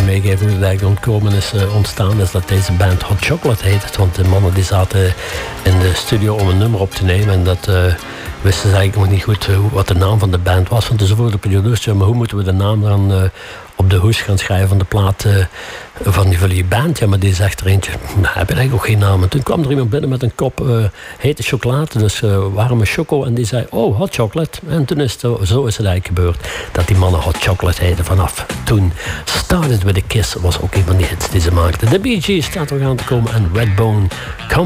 meegeven hoe het eigenlijk ontstaan is dat deze band Hot Chocolate heet. Want de mannen die zaten in de studio om een nummer op te nemen en dat wisten ze eigenlijk nog niet goed wat de naam van de band was. Want ze vroegen de producer, maar hoe moeten we de naam dan op de hoes gaan schrijven van de plaat van die band? Ja, maar die zegt er eentje, heb je eigenlijk ook geen naam. En toen kwam er iemand binnen met een kop hete chocolade, dus warme choco. En die zei, oh, Hot Chocolate. En toen is zo is het eigenlijk gebeurd dat die mannen Hot Chocolate heten. Vanaf toen Started With A Kiss was ook een van die hits die ze maakten. De Bee Gees staat er aan te komen en Redbone. Come